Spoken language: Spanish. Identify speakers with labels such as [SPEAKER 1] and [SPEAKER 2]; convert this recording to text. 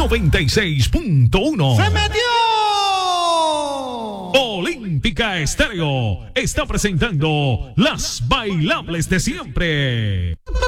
[SPEAKER 1] 96.1.
[SPEAKER 2] ¡Se metió!
[SPEAKER 1] Olímpica Estéreo está presentando las bailables de siempre.